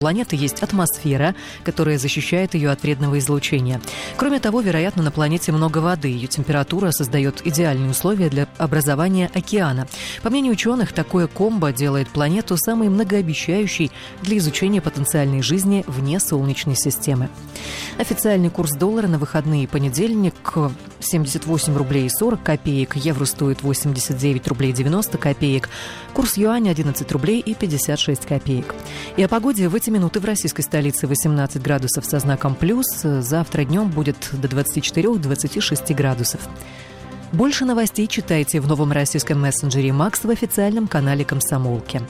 планеты есть атмосфера, которая защищает ее от вредного излучения. Кроме того, вероятно, на планете много воды. Ее температура создает идеальные условия для образования океана. По мнению ученых, такое комбо делает планету самой многообещающей для изучения потенциальной жизни вне Солнечной системы. Официальный курс доллара на выходные понедельник – 78 рублей 40 копеек, евро стоит 89 рублей 90 копеек, курс юаня – 11 рублей и 56 копеек. И о погоде в эти минуты в российской столице 18 градусов со знаком плюс. Завтра днем будет до 24-26 градусов. Больше новостей читайте в новом российском мессенджере «Макс» в официальном канале «Комсомолки».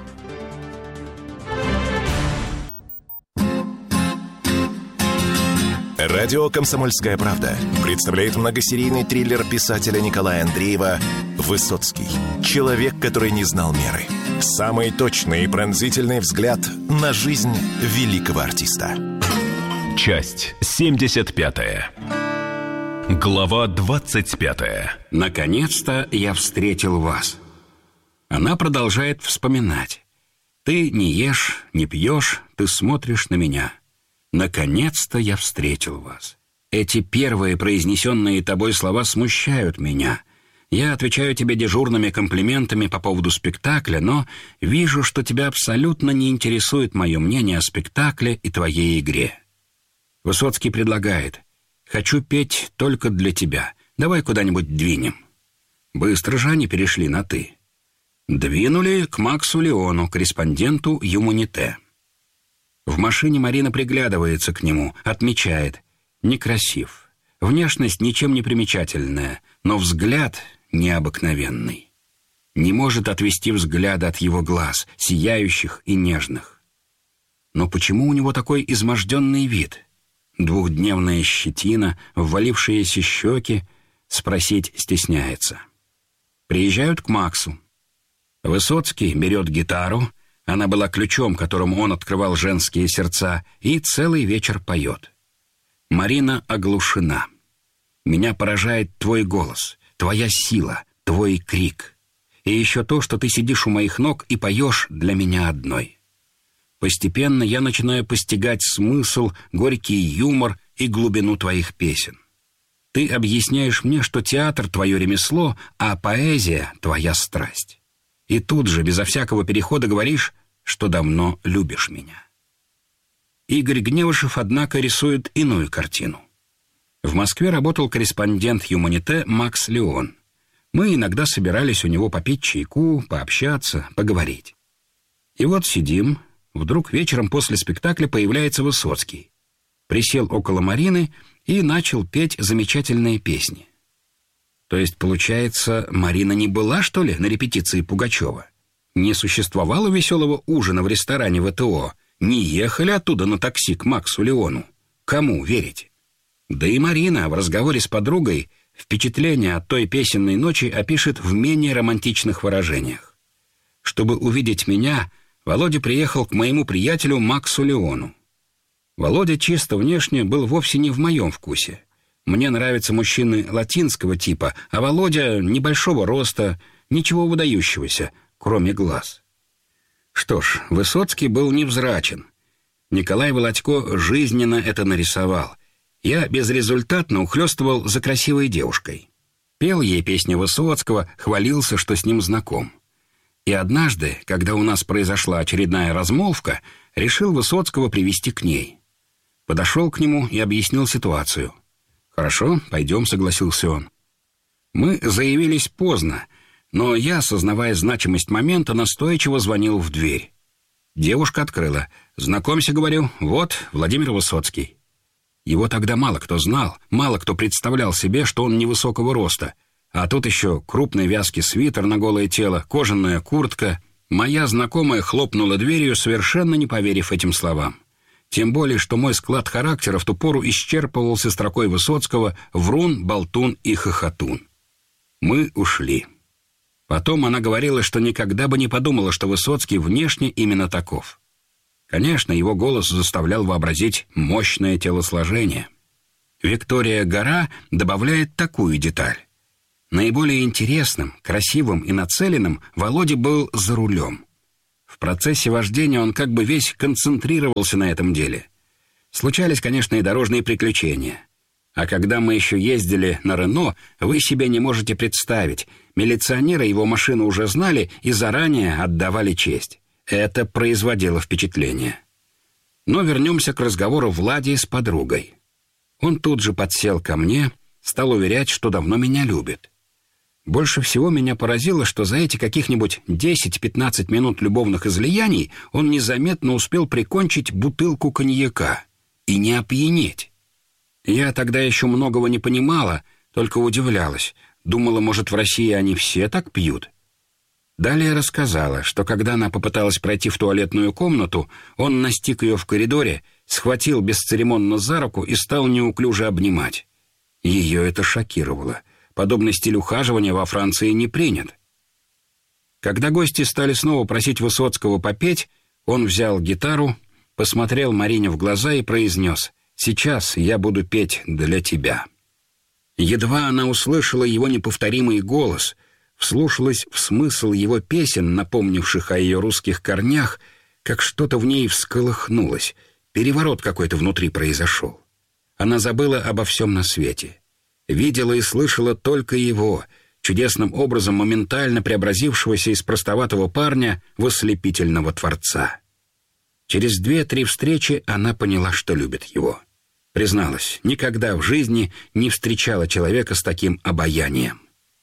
Радио «Комсомольская правда» представляет многосерийный триллер писателя Николая Андреева «Высоцкий. Человек, который не знал меры». Самый точный и пронзительный взгляд на жизнь великого артиста. Часть 75. Глава 25. «Наконец-то я встретил вас». Она продолжает вспоминать. «Ты не ешь, не пьешь, ты смотришь на меня. Наконец-то я встретил вас». Эти первые произнесенные тобой слова смущают меня. Я отвечаю тебе дежурными комплиментами по поводу спектакля, но вижу, что тебя абсолютно не интересует мое мнение о спектакле и твоей игре. Высоцкий предлагает: «Хочу петь только для тебя. Давай куда-нибудь двинем». Быстро же они перешли на «ты». Двинули к Максу Леону, корреспонденту «Юманите». В машине Марина приглядывается к нему, отмечает: некрасив. Внешность ничем не примечательная, но взгляд необыкновенный. Не может отвести взгляда от его глаз, сияющих и нежных. Но почему у него такой изможденный вид? Двухдневная щетина, ввалившиеся щеки, спросить стесняется. Приезжают к Максу. Высоцкий берет гитару, она была ключом, которым он открывал женские сердца, и целый вечер поет. Марина оглушена. «Меня поражает твой голос, твоя сила, твой крик. И еще то, что ты сидишь у моих ног и поешь для меня одной. Постепенно я начинаю постигать смысл, горький юмор и глубину твоих песен. Ты объясняешь мне, что театр — твое ремесло, а поэзия — твоя страсть. И тут же, безо всякого перехода, говоришь, что давно любишь меня». Игорь Гневышев, однако, рисует иную картину. В Москве работал корреспондент «Юманите» Макс Леон. Мы иногда собирались у него попить чайку, пообщаться, поговорить. И вот сидим, вдруг вечером после спектакля появляется Высоцкий. Присел около Марины и начал петь замечательные песни. То есть, получается, Марина не была, что ли, на репетиции Пугачева? Не существовало веселого ужина в ресторане ВТО? Не ехали оттуда на такси к Максу Леону? Кому верить? Да и Марина в разговоре с подругой впечатление от той песенной ночи опишет в менее романтичных выражениях. Чтобы увидеть меня, Володя приехал к моему приятелю Максу Леону. Володя чисто внешне был вовсе не в моем вкусе. Мне нравятся мужчины латинского типа, а Володя небольшого роста, ничего выдающегося, кроме глаз. Что ж, Высоцкий был невзрачен. Николай Володько жизненно это нарисовал. Я безрезультатно ухлёстывал за красивой девушкой. Пел ей песни Высоцкого, хвалился, что с ним знаком. И однажды, когда у нас произошла очередная размолвка, решил Высоцкого привести к ней. Подошел к нему и объяснил ситуацию. «Хорошо, пойдем», — согласился он. Мы заявились поздно, но я, осознавая значимость момента, настойчиво звонил в дверь. Девушка открыла. «Знакомься, — говорю, — вот Владимир Высоцкий». Его тогда мало кто знал, мало кто представлял себе, что он невысокого роста. А тут еще крупный вязкий свитер на голое тело, кожаная куртка. Моя знакомая хлопнула дверью, совершенно не поверив этим словам. Тем более, что мой склад характера в ту пору исчерпывался строкой Высоцкого: врун, болтун и хохотун. Мы ушли. Потом она говорила, что никогда бы не подумала, что Высоцкий внешне именно таков. Конечно, его голос заставлял вообразить мощное телосложение. Виктория Гора добавляет такую деталь. Наиболее интересным, красивым и нацеленным Володя был за рулем. В процессе вождения он как бы весь концентрировался на этом деле. Случались, конечно, и дорожные приключения. А когда мы еще ездили на Рено, вы себе не можете представить. Милиционеры его машину уже знали и заранее отдавали честь. Это производило впечатление. Но вернемся к разговору Влади с подругой. Он тут же подсел ко мне, стал уверять, что давно меня любит. Больше всего меня поразило, что за эти каких-нибудь 10-15 минут любовных излияний он незаметно успел прикончить бутылку коньяка и не опьянеть. Я тогда еще многого не понимала, только удивлялась. Думала, может, в России они все так пьют. Далее рассказала, что когда она попыталась пройти в туалетную комнату, он настиг ее в коридоре, схватил бесцеремонно за руку и стал неуклюже обнимать. Ее это шокировало. Подобный стиль ухаживания во Франции не принят. Когда гости стали снова просить Высоцкого попеть, он взял гитару, посмотрел Марине в глаза и произнес: «Сейчас я буду петь для тебя». Едва она услышала его неповторимый голос, вслушалась в смысл его песен, напомнивших о ее русских корнях, как что-то в ней всколыхнулось, переворот какой-то внутри произошел. Она забыла обо всем на свете. Видела и слышала только его, чудесным образом моментально преобразившегося из простоватого парня в ослепительного творца. Через 2-3 встречи она поняла, что любит его. Призналась, никогда в жизни не встречала человека с таким обаянием.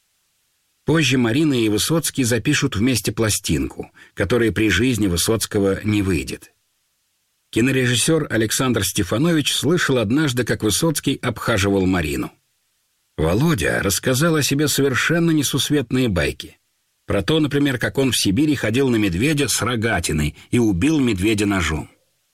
Позже Марина и Высоцкий запишут вместе пластинку, которая при жизни Высоцкого не выйдет. Кинорежиссер Александр Стефанович слышал однажды, как Высоцкий обхаживал Марину. Володя рассказал о себе совершенно несусветные байки. Про то, например, как он в Сибири ходил на медведя с рогатиной и убил медведя ножом.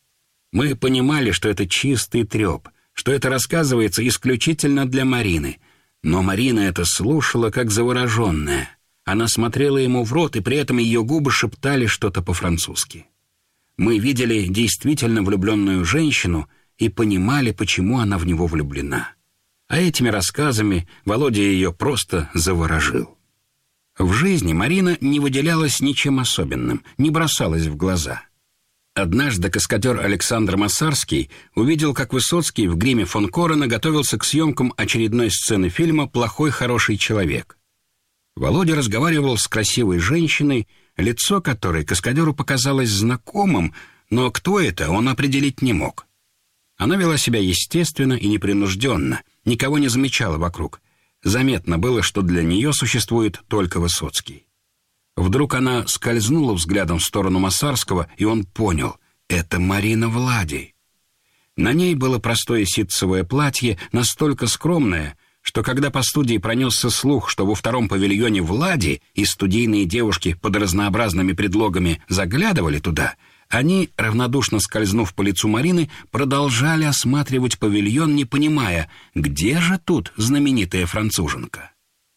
Мы понимали, что это чистый треп, что это рассказывается исключительно для Марины. Но Марина это слушала как завороженная. Она смотрела ему в рот, и при этом ее губы шептали что-то по-французски. Мы видели действительно влюбленную женщину и понимали, почему она в него влюблена. А этими рассказами Володя ее просто заворожил. В жизни Марина не выделялась ничем особенным, не бросалась в глаза. Однажды каскадер Александр Масарский увидел, как Высоцкий в гриме фон Корена готовился к съемкам очередной сцены фильма «Плохой хороший человек». Володя разговаривал с красивой женщиной, лицо которой каскадеру показалось знакомым, но кто это, он определить не мог. Она вела себя естественно и непринужденно, никого не замечала вокруг. Заметно было, что для нее существует только Высоцкий. Вдруг она скользнула взглядом в сторону Масарского, и он понял — это Марина Влади. На ней было простое ситцевое платье, настолько скромное, что когда по студии пронесся слух, что во втором павильоне Влади и студийные девушки под разнообразными предлогами заглядывали туда, они, равнодушно скользнув по лицу Марины, продолжали осматривать павильон, не понимая, где же тут знаменитая француженка.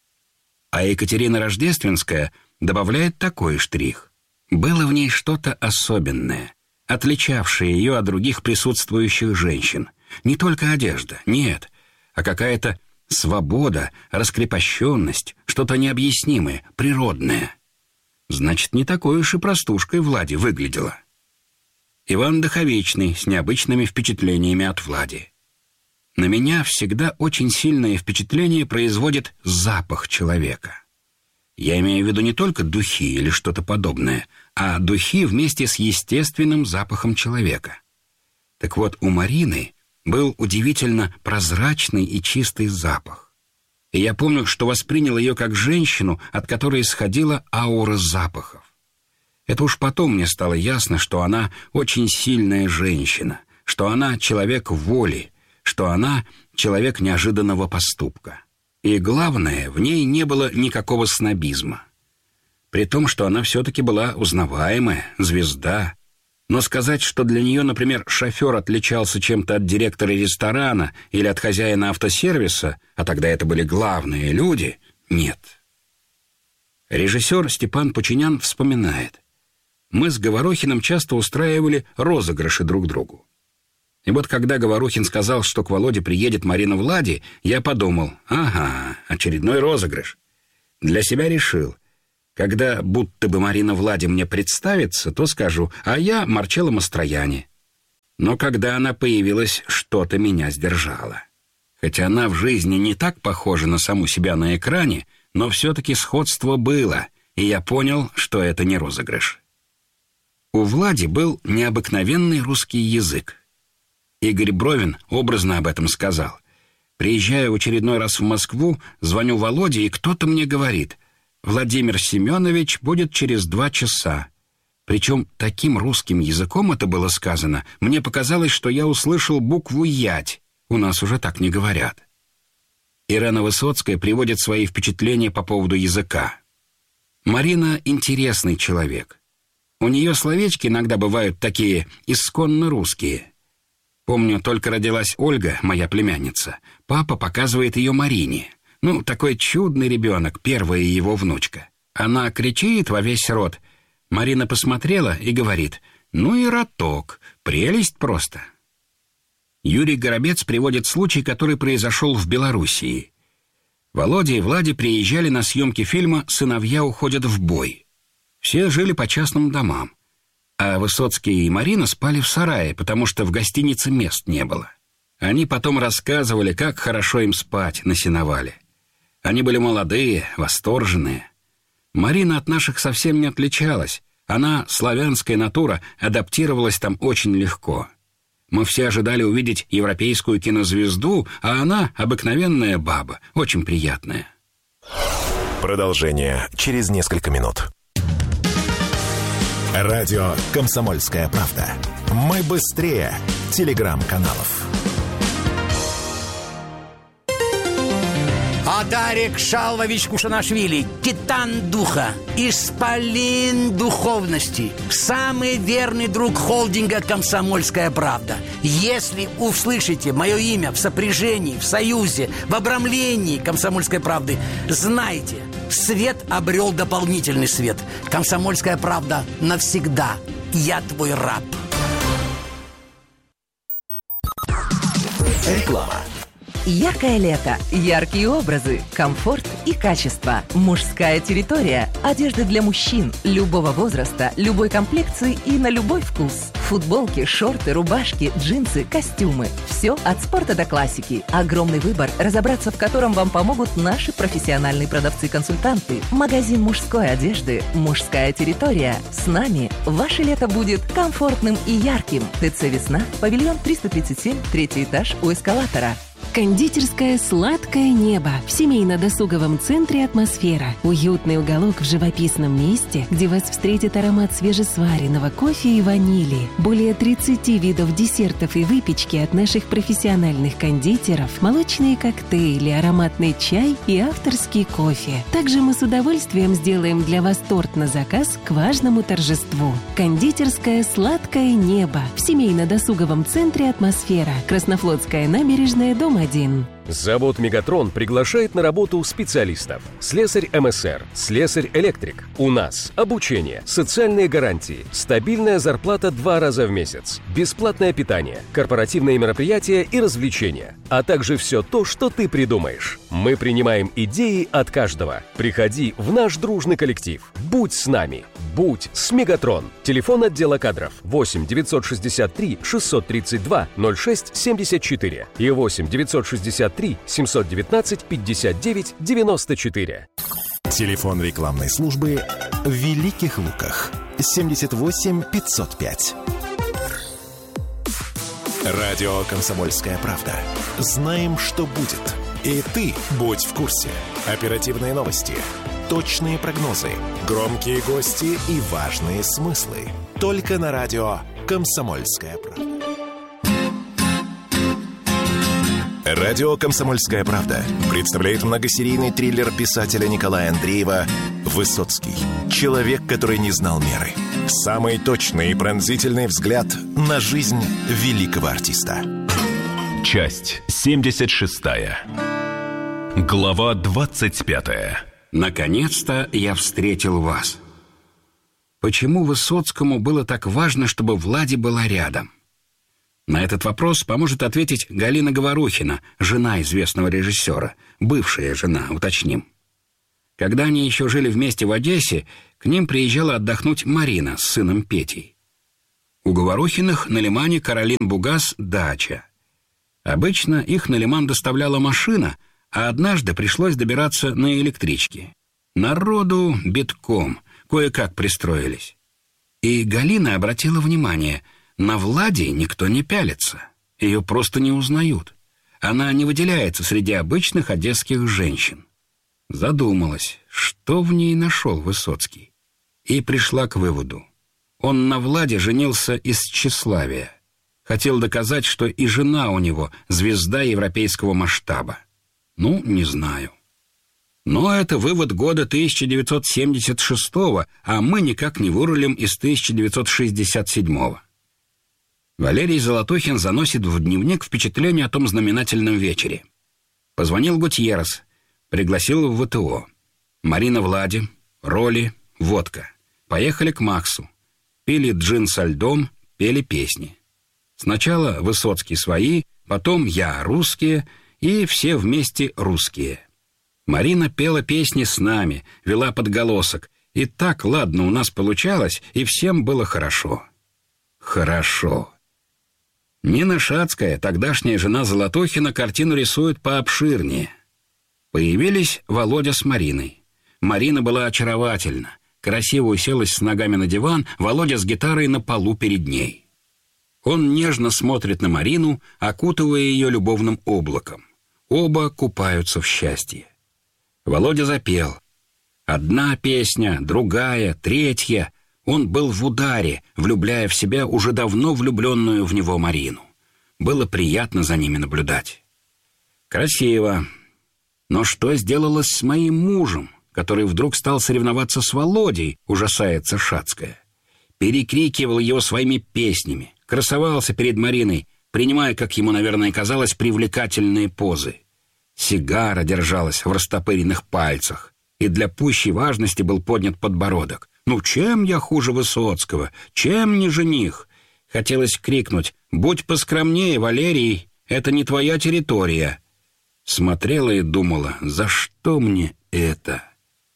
А Екатерина Рождественская добавляет такой штрих. Было в ней что-то особенное, отличавшее ее от других присутствующих женщин. Не только одежда, нет, а какая-то свобода, раскрепощенность, что-то необъяснимое, природное. Значит, не такой уж и простушкой Влади выглядела. Иван Даховечный с необычными впечатлениями от Влади. На меня всегда очень сильное впечатление производит запах человека. Я имею в виду не только духи или что-то подобное, а духи вместе с естественным запахом человека. Так вот, у Марины был удивительно прозрачный и чистый запах. И я помню, что воспринял ее как женщину, от которой исходила аура запахов. Это уж потом мне стало ясно, что она очень сильная женщина, что она человек воли, что она человек неожиданного поступка. И главное, в ней не было никакого снобизма. При том, что она все-таки была узнаваемая, звезда. Но сказать, что для нее, например, шофер отличался чем-то от директора ресторана или от хозяина автосервиса, а тогда это были главные люди, нет. Режиссер Степан Починян вспоминает: мы с Говорухиным часто устраивали розыгрыши друг другу. И вот когда Говорухин сказал, что к Володе приедет Марина Влади, я подумал: ага, очередной розыгрыш. Для себя решил: Когда будто бы Марина Влади мне представится, то скажу: а я Марчелло Мастроянни. Но когда она появилась, что-то меня сдержало. Хотя она в жизни не так похожа на саму себя на экране, но все-таки сходство было, и я понял, что это не розыгрыш. У Влади был необыкновенный русский язык. Игорь Бровин образно об этом сказал. Приезжаю в очередной раз в Москву, звоню Володе, и кто-то мне говорит: «Владимир Семенович будет через 2 часа». Причем таким русским языком это было сказано, мне показалось, что я услышал букву «ять». У нас уже так не говорят. Ирена Высоцкая приводит свои впечатления по поводу языка. Марина интересный человек. У нее словечки иногда бывают такие исконно русские. Помню, только родилась Ольга, моя племянница. Папа показывает ее Марине. Такой чудный ребенок, первая его внучка. Она кричит во весь рот. Марина посмотрела и говорит: и роток, прелесть просто. Юрий Горобец приводит случай, который произошел в Белоруссии. Володя и Влади приезжали на съемки фильма «Сыновья уходят в бой». Все жили по частным домам, а Высоцкий и Марина спали в сарае, потому что в гостинице мест не было. Они потом рассказывали, как хорошо им спать на сеновале. Они были молодые, восторженные. Марина от наших совсем не отличалась. Она, славянская натура, адаптировалась там очень легко. Мы все ожидали увидеть европейскую кинозвезду, а она обыкновенная баба, очень приятная. Продолжение через несколько минут. Радио «Комсомольская правда». Мы быстрее телеграм-каналов. Адарик Шалвович Кушанашвили, титан духа, исполин духовности, самый верный друг холдинга «Комсомольская правда». Если услышите мое имя в сопряжении, в союзе, в обрамлении «Комсомольской правды», знайте, свет обрел дополнительный свет. «Комсомольская правда» навсегда. Я твой раб. Реклама. Яркое лето, яркие образы, комфорт и качество. Мужская территория. Одежда для мужчин любого возраста, любой комплекции и на любой вкус. Футболки, шорты, рубашки, джинсы, костюмы. Все от спорта до классики. Огромный выбор, разобраться в котором вам помогут наши профессиональные продавцы-консультанты. Магазин мужской одежды «Мужская территория». С нами ваше лето будет комфортным и ярким. ТЦ «Весна», павильон 337, 3-й этаж у эскалатора. Кондитерская «Сладкое небо» в семейно-досуговом центре «Атмосфера». Уютный уголок в живописном месте, где вас встретит аромат свежесваренного кофе и ванили. Более 30 видов десертов и выпечки от наших профессиональных кондитеров, молочные коктейли, ароматный чай и авторский кофе. Также мы с удовольствием сделаем для вас торт на заказ к важному торжеству. Кондитерская «Сладкое небо» в семейно-досуговом центре «Атмосфера». Краснофлотская набережная, дом 1. Завод «Мегатрон» приглашает на работу специалистов. Слесарь МСР, слесарь-электрик. У нас обучение, социальные гарантии, стабильная зарплата 2 раза в месяц, бесплатное питание, корпоративные мероприятия и развлечения, а также все то, что ты придумаешь. Мы принимаем идеи от каждого. Приходи в наш дружный коллектив. Будь с нами. Будь с «Мегатрон». Телефон отдела кадров 8 963 632 06 74 и 8 963 719 59 94. Телефон рекламной службы в Великих Луках 78 505. Радио «Комсомольская правда». Знаем, что будет. И ты будь в курсе. Оперативные новости, точные прогнозы, громкие гости и важные смыслы. Только на радио «Комсомольская правда». Радио «Комсомольская правда» представляет многосерийный триллер писателя Николая Андреева «Высоцкий. Человек, который не знал меры». Самый точный и пронзительный взгляд на жизнь великого артиста. Часть 76. Глава 25. Наконец-то я встретил вас. Почему Высоцкому было так важно, чтобы Влади была рядом? На этот вопрос поможет ответить Галина Говорухина, жена известного режиссера, бывшая жена, уточним. Когда они еще жили вместе в Одессе, к ним приезжала отдохнуть Марина с сыном Петей. У Говорухиных на лимане Каролин Бугас дача. Обычно их на лиман доставляла машина, а однажды пришлось добираться на электричке. Народу битком, кое-как пристроились. И Галина обратила внимание, на Владе никто не пялится, ее просто не узнают. Она не выделяется среди обычных одесских женщин. Задумалась, что в ней нашел Высоцкий, и пришла к выводу. Он на Владе женился из тщеславия. Хотел доказать, что и жена у него звезда европейского масштаба. Ну, не знаю. Но это вывод года 1976-го, а мы никак не вырулим из 1967-го. Валерий Золотухин заносит в дневник впечатление о том знаменательном вечере. Позвонил Гутьеррес, пригласил в ВТО. Марина Влади, роли, водка. Поехали к Максу. Пили джин со льдом, пели песни. Сначала Высоцкий свои, потом я русские, и все вместе русские. Марина пела песни с нами, вела подголосок. И так ладно у нас получалось, и всем было хорошо. Хорошо. Нина Шацкая, тогдашняя жена Золотухина, картину рисует пообширнее. Появились Володя с Мариной. Марина была очаровательна. Красиво уселась с ногами на диван, Володя с гитарой на полу перед ней. Он нежно смотрит на Марину, окутывая ее любовным облаком. Оба купаются в счастье. Володя запел. Одна песня, другая, третья. Он был в ударе, влюбляя в себя уже давно влюбленную в него Марину. Было приятно за ними наблюдать. Красиво. Но что сделалось с моим мужем, который вдруг стал соревноваться с Володей, ужасается Шацкая. Перекрикивал его своими песнями, красовался перед Мариной, принимая, как ему, наверное, казалось, привлекательные позы. Сигара держалась в растопыренных пальцах, и для пущей важности был поднят подбородок. «Ну чем я хуже Высоцкого? Чем не жених?» Хотелось крикнуть: «Будь поскромнее, Валерий, это не твоя территория». Смотрела и думала: за что мне это?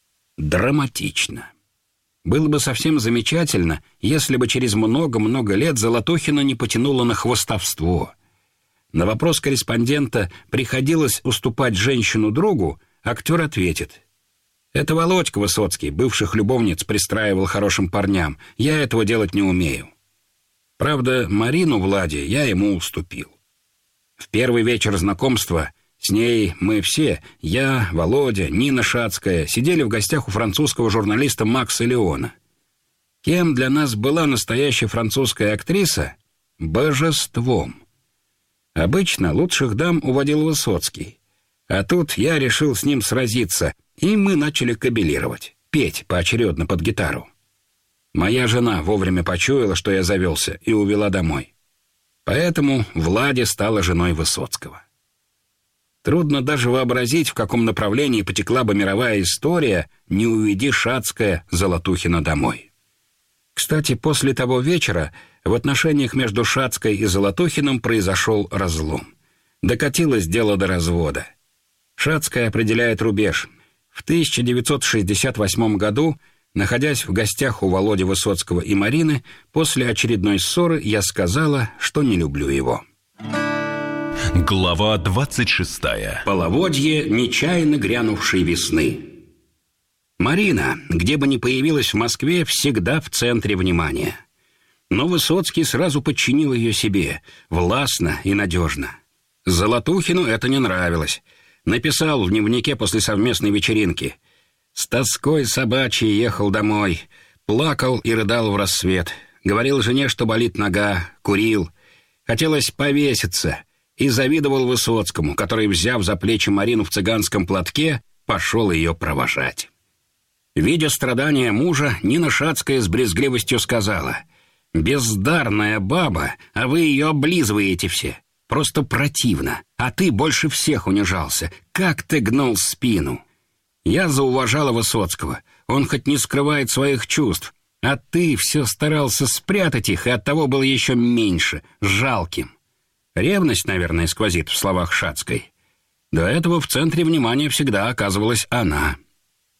Драматично. Было бы совсем замечательно, если бы через много-много лет Золотухина не потянуло на хвастовство. На вопрос корреспондента, приходилось уступать женщину другу, актер ответит: «Это Володька Высоцкий, бывших любовниц пристраивал хорошим парням. Я этого делать не умею». Правда, Марину Владе я ему уступил. В первый вечер знакомства с ней мы все, я, Володя, Нина Шацкая, сидели в гостях у французского журналиста Макса Леона. Кем для нас была настоящая французская актриса? Божеством. Обычно лучших дам уводил Высоцкий. А тут я решил с ним сразиться, и мы начали кабелировать, петь поочередно под гитару. Моя жена вовремя почуяла, что я завелся, и увела домой. Поэтому Владе стала женой Высоцкого. Трудно даже вообразить, в каком направлении потекла бы мировая история, не уведи Шацкая Золотухина домой. Кстати, после того вечера в отношениях между Шацкой и Золотухиным произошел разлом. Докатилось дело до развода. Шацкая определяет рубеж. В 1968 году, находясь в гостях у Володи Высоцкого и Марины, после очередной ссоры я сказала, что не люблю его. Глава 26. Половодье нечаянно грянувшей весны. Марина, где бы ни появилась в Москве, всегда в центре внимания. Но Высоцкий сразу подчинил ее себе, властно и надежно. Золотухину это не нравилось. Написал в дневнике после совместной вечеринки: «С тоской собачьей ехал домой, плакал и рыдал в рассвет. Говорил жене, что болит нога, курил. Хотелось повеситься». И завидовал Высоцкому, который, взяв за плечи Марину в цыганском платке, пошел ее провожать. Видя страдания мужа, Нина Шацкая с брезгливостью сказала: «Бездарная баба, а вы ее облизываете все. Просто противно. А ты больше всех унижался. Как ты гнул спину!» Я зауважала Высоцкого. Он хоть не скрывает своих чувств, а ты все старался спрятать их, и оттого был еще меньше, жалким. Ревность, наверное, сквозит в словах Шацкой. До этого в центре внимания всегда оказывалась она.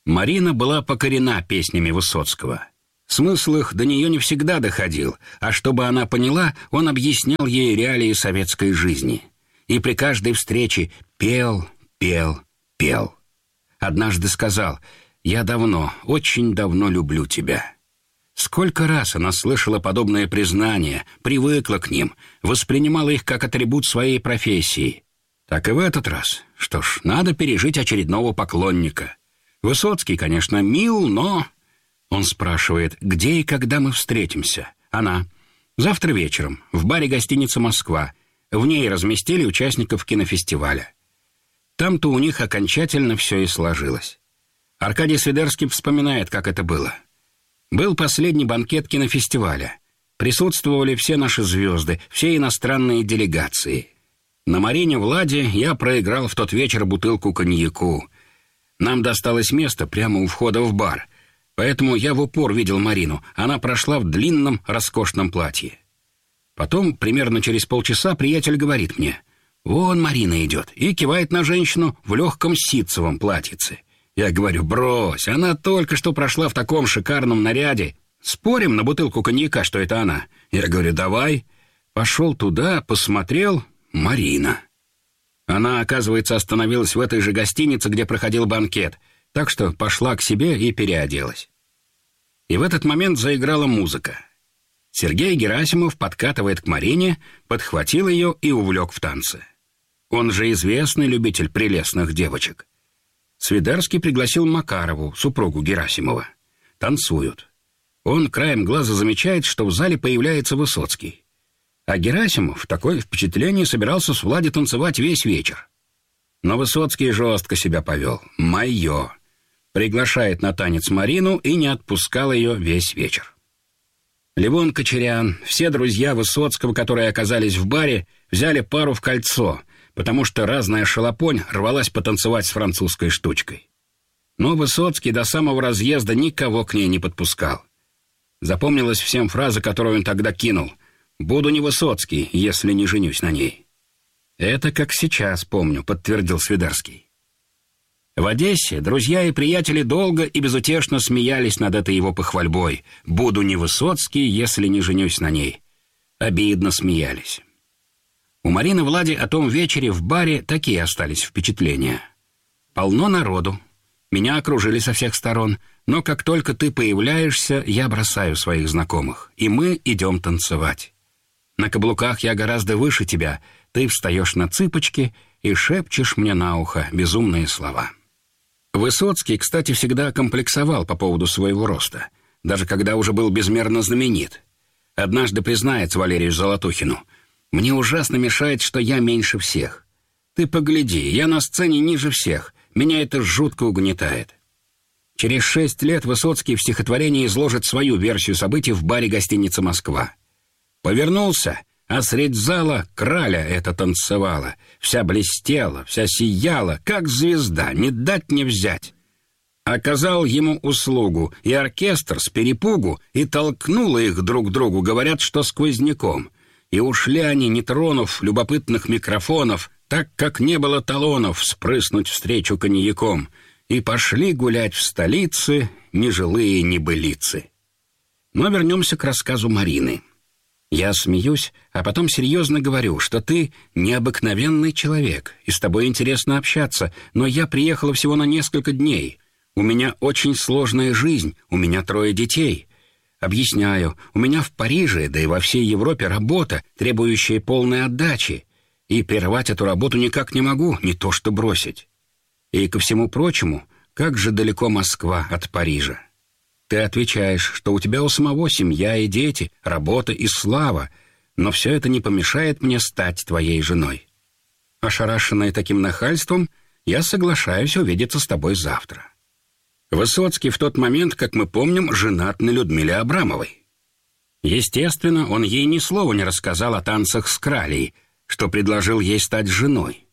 Марина была покорена песнями Высоцкого. Смысл их до нее не всегда доходил, а чтобы она поняла, он объяснял ей реалии советской жизни. И при каждой встрече пел, пел, пел. Однажды сказал: «Я давно, очень давно люблю тебя». Сколько раз она слышала подобные признания, привыкла к ним, воспринимала их как атрибут своей профессии. Так и в этот раз. Что ж, надо пережить очередного поклонника. Высоцкий, конечно, мил, но... Он спрашивает, где и когда мы встретимся. Она: завтра вечером, в баре гостиницы «Москва». В ней разместили участников кинофестиваля. Там-то у них окончательно все и сложилось. Аркадий Свидерский вспоминает, как это было. Был последний банкет кинофестиваля. Присутствовали все наши звезды, все иностранные делегации. На Марине Владе я проиграл в тот вечер бутылку коньяку. Нам досталось место прямо у входа в бар. Поэтому я в упор видел Марину. Она прошла в длинном, роскошном платье. Потом, примерно через полчаса, приятель говорит мне: «Вон Марина идет», и кивает на женщину в легком ситцевом платьице. Я говорю: «Брось, она только что прошла в таком шикарном наряде. Спорим на бутылку коньяка, что это она?» Я говорю: «Давай». Пошел туда, посмотрел — Марина. Она, оказывается, остановилась в этой же гостинице, где проходил банкет, так что пошла к себе и переоделась. И в этот момент заиграла музыка. Сергей Герасимов подкатывает к Марине, подхватил ее и увлек в танцы. Он же известный любитель прелестных девочек. Свидерский пригласил Макарову, супругу Герасимова. Танцуют. Он краем глаза замечает, что в зале появляется Высоцкий. А Герасимов, такое впечатление, собирался с Владей танцевать весь вечер. Но Высоцкий жестко себя повел. «Мое». Приглашает на танец Марину и не отпускал ее весь вечер. Левон Кочерян, все друзья Высоцкого, которые оказались в баре, взяли пару в кольцо, потому что разная шалопонь рвалась потанцевать с французской штучкой. Но Высоцкий до самого разъезда никого к ней не подпускал. Запомнилась всем фраза, которую он тогда кинул: «Буду не Высоцкий, если не женюсь на ней». «Это как сейчас помню», — подтвердил Свидерский. В Одессе друзья и приятели долго и безутешно смеялись над этой его похвальбой: «Буду не Высоцкий, если не женюсь на ней». Обидно смеялись. У Марины Влади о том вечере в баре такие остались впечатления. Полно народу. Меня окружили со всех сторон, но как только ты появляешься, я бросаю своих знакомых, и мы идем танцевать. На каблуках я гораздо выше тебя, ты встаешь на цыпочки и шепчешь мне на ухо безумные слова. Высоцкий, кстати, всегда комплексовал по поводу своего роста, даже когда уже был безмерно знаменит. Однажды признается Валерию Золотухину: «Мне ужасно мешает, что я меньше всех. Ты погляди, я на сцене ниже всех, меня это жутко угнетает». Через 6 лет Высоцкий в стихотворении изложит свою версию событий в баре гостиницы «Москва». «Повернулся, а средь зала краля эта танцевала, вся блестела, вся сияла, как звезда, не дать не взять. Оказал ему услугу, и оркестр с перепугу, и толкнуло их друг к другу, говорят, что сквозняком. И ушли они, не тронув любопытных микрофонов, так как не было талонов спрыснуть встречу коньяком, и пошли гулять в столице нежилые небылицы». Но вернемся к рассказу Марины. Я смеюсь, а потом серьезно говорю, что ты необыкновенный человек, и с тобой интересно общаться, но я приехала всего на несколько дней. У меня очень сложная жизнь, у меня 3 детей. Объясняю, у меня в Париже, да и во всей Европе работа, требующая полной отдачи, и прервать эту работу никак не могу, не то что бросить. И ко всему прочему, как же далеко Москва от Парижа. Ты отвечаешь, что у тебя у самого семья и дети, работа и слава, но все это не помешает мне стать твоей женой. Ошарашенная таким нахальством, я соглашаюсь увидеться с тобой завтра. Высоцкий в тот момент, как мы помним, женат на Людмиле Абрамовой. Естественно, он ей ни слова не рассказал о танцах с Кралей, что предложил ей стать женой.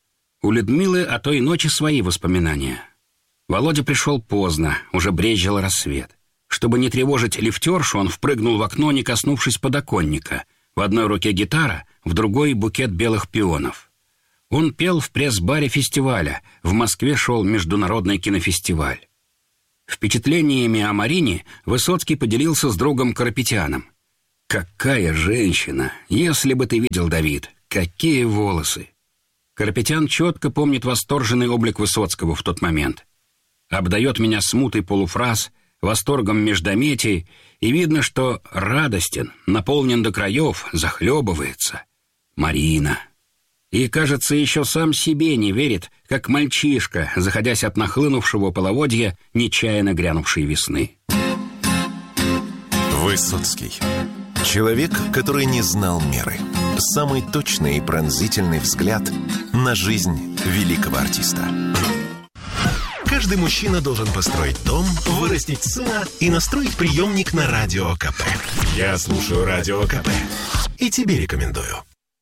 У Людмилы о той ночи свои воспоминания. Володя пришел поздно, уже брезжил рассвет. Чтобы не тревожить лифтершу, он впрыгнул в окно, не коснувшись подоконника. В одной руке гитара, в другой букет белых пионов. Он пел в пресс-баре фестиваля. В Москве шел международный кинофестиваль. Впечатлениями о Марине Высоцкий поделился с другом Карапетяном. «Какая женщина! Если бы ты видел, Давид! Какие волосы!» Карапетян четко помнит восторженный облик Высоцкого в тот момент. Обдает меня смутой полуфраз, восторгом междометий, и видно, что радостен, наполнен до краев, захлебывается. Марина. И, кажется, еще сам себе не верит, как мальчишка, заходясь от нахлынувшего половодья нечаянно грянувшей весны. Высоцкий. Человек, который не знал меры. Самый точный и пронзительный взгляд на жизнь великого артиста. Каждый мужчина должен построить дом, вырастить сына и настроить приемник на Радио КП. Я слушаю Радио КП и тебе рекомендую.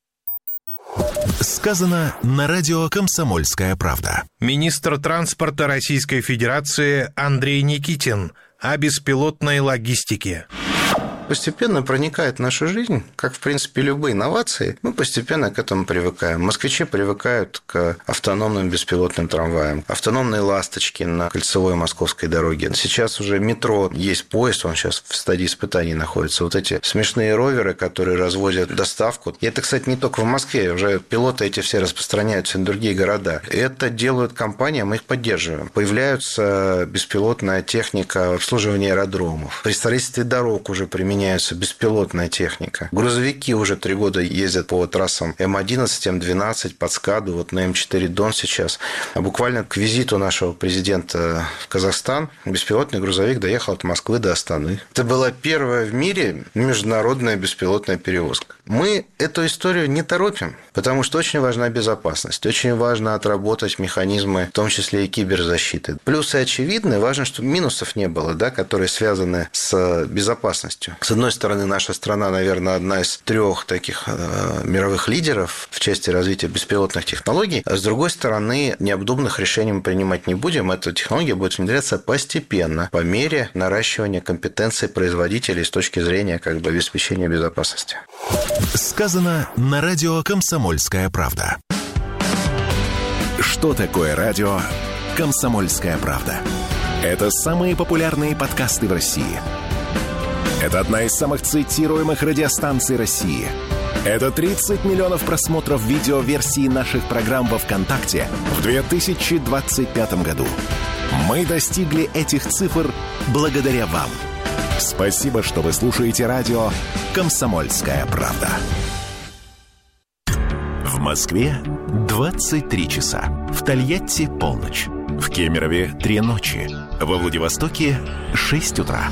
Сказано на радио «Комсомольская правда». Министр транспорта Российской Федерации Андрей Никитин о беспилотной логистике. Постепенно проникает в нашу жизнь, как, в принципе, любые инновации, мы постепенно к этому привыкаем. Москвичи привыкают к автономным беспилотным трамваям, автономные ласточки на кольцевой московской дороге. Сейчас уже метро, есть поезд, он сейчас в стадии испытаний находится. Вот эти смешные роверы, которые развозят доставку. И это, кстати, не только в Москве, уже пилоты эти все распространяются на другие города. Это делают компании, мы их поддерживаем. Появляется беспилотная техника обслуживания аэродромов. При строительстве дорог уже применяется беспилотная техника. Грузовики уже 3 года ездят по трассам М11, М12, под СКАДу, вот на М4 Дон сейчас. А буквально к визиту нашего президента в Казахстан беспилотный грузовик доехал от Москвы до Астаны. Это была первая в мире международная беспилотная перевозка. Мы эту историю не торопим, потому что очень важна безопасность, очень важно отработать механизмы, в том числе и киберзащиты. Плюсы очевидны, важно, чтобы минусов не было, да, которые связаны с безопасностью. С одной стороны, наша страна, наверное, одна из 3 таких мировых лидеров в части развития беспилотных технологий, а с другой стороны, необдуманных решений мы принимать не будем. Эта технология будет внедряться постепенно, по мере наращивания компетенций производителей с точки зрения обеспечения безопасности. Сказано на радио «Комсомольская правда». Что такое радио «Комсомольская правда»? Это самые популярные подкасты в России. Это одна из самых цитируемых радиостанций России. Это 30 миллионов просмотров видеоверсии наших программ во ВКонтакте в 2025 году. Мы достигли этих цифр благодаря вам. Спасибо, что вы слушаете радио «Комсомольская правда». В Москве 23 часа. В Тольятти полночь. В Кемерове 3 ночи. Во Владивостоке 6 утра.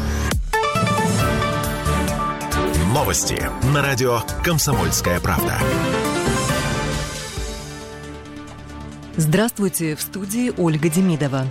Новости на радио «Комсомольская правда». Здравствуйте, в студии Ольга Демидова.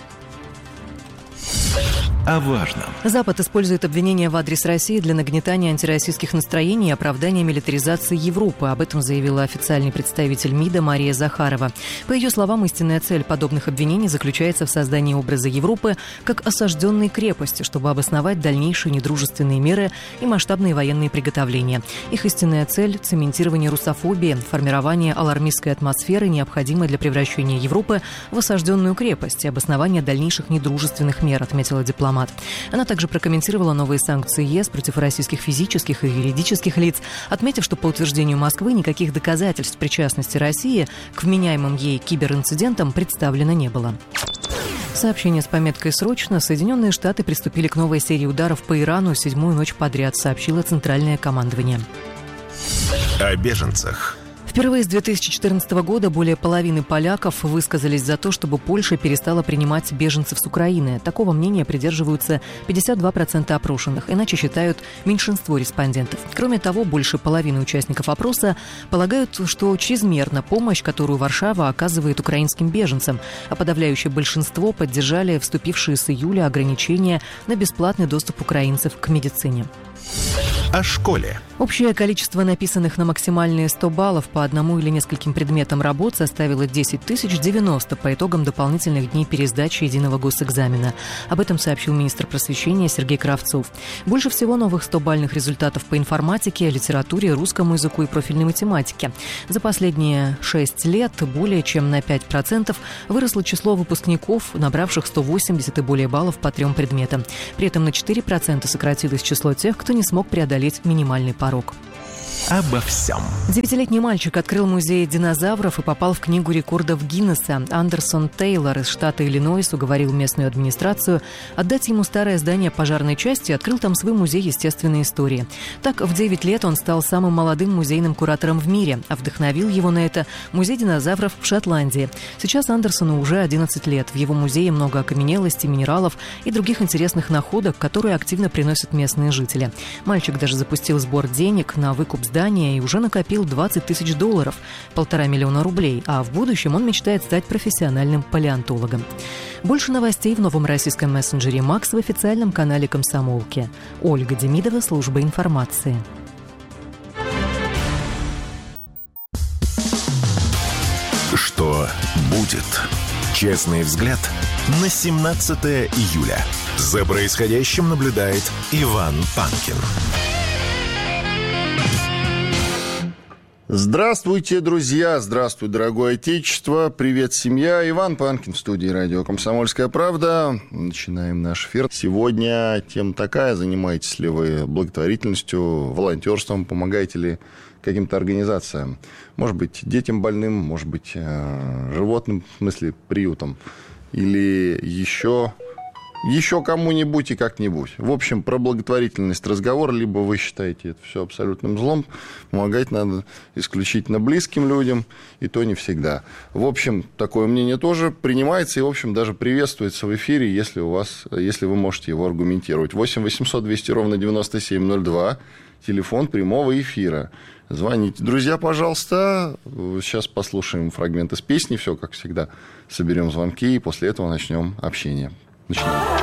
О важном. Запад использует обвинения в адрес России для нагнетания антироссийских настроений и оправдания милитаризации Европы. Об этом заявила официальный представитель МИДа Мария Захарова. По ее словам, истинная цель подобных обвинений заключается в создании образа Европы как осажденной крепости, чтобы обосновать дальнейшие недружественные меры и масштабные военные приготовления. Их истинная цель – цементирование русофобии, формирование алармистской атмосферы, необходимой для превращения Европы в осажденную крепость и обоснования дальнейших недружественных мер, отметила дипломат. Она также прокомментировала новые санкции ЕС против российских физических и юридических лиц, отметив, что по утверждению Москвы никаких доказательств причастности России к вменяемым ей киберинцидентам представлено не было. Сообщение с пометкой «Срочно». Соединенные Штаты приступили к новой серии ударов по Ирану 7-ю ночь подряд, сообщило Центральное командование. О беженцах. Впервые с 2014 года более половины поляков высказались за то, чтобы Польша перестала принимать беженцев с Украины. Такого мнения придерживаются 52% опрошенных, иначе считают меньшинство респондентов. Кроме того, больше половины участников опроса полагают, что чрезмерна помощь, которую Варшава оказывает украинским беженцам, а подавляющее большинство поддержали вступившие с июля ограничения на бесплатный доступ украинцев к медицине. О школе. Общее количество написанных на максимальные 100 баллов по одному или нескольким предметам работ составило 10 090 по итогам дополнительных дней пересдачи единого госэкзамена. Об этом сообщил министр просвещения Сергей Кравцов. Больше всего новых 100-бальных результатов по информатике, литературе, русскому языку и профильной математике. За последние 6 лет более чем на 5% выросло число выпускников, набравших 180 и более баллов по 3 предметам. При этом на 4% сократилось число тех, кто не смог преодолеть минимальный порог. Обо всем. 9-летний мальчик открыл музей динозавров и попал в книгу рекордов Гиннесса. Андерсон Тейлор из штата Иллинойс уговорил местную администрацию отдать ему старое здание пожарной части и открыл там свой музей естественной истории. Так, в 9 лет он стал самым молодым музейным куратором в мире, а вдохновил его на это музей динозавров в Шотландии. Сейчас Андерсону уже 11 лет. В его музее много окаменелостей, минералов и других интересных находок, которые активно приносят местные жители. Мальчик даже запустил сбор денег на выкуп здания и уже накопил $20 000, $1,5 миллиона рублей, а в будущем он мечтает стать профессиональным палеонтологом. Больше новостей в новом российском мессенджере «Макс» в официальном канале «Комсомолки». Ольга Демидова, служба информации. Что будет? Честный взгляд на 17 июля. За происходящим наблюдает Иван Панкин. Здравствуйте, друзья! Здравствуй, дорогое Отечество! Привет, семья! Иван Панкин в студии радио «Комсомольская правда». Начинаем наш эфир. Сегодня тема такая: занимаетесь ли вы благотворительностью, волонтерством, помогаете ли каким-то организациям? Может быть, детям больным, может быть, животным, в смысле, приютом, или еще кому-нибудь и как-нибудь. В общем, про благотворительность разговор. Либо вы считаете это все абсолютным злом, помогать надо исключительно близким людям, и то не всегда. В общем, такое мнение тоже принимается и, в общем, даже приветствуется в эфире, если вы можете его аргументировать. 8 800 200 ровно 9702, телефон прямого эфира. Звоните. Друзья, пожалуйста. Сейчас послушаем фрагмент из песни. Все, как всегда, соберем звонки и после этого начнем общение. Начинаем.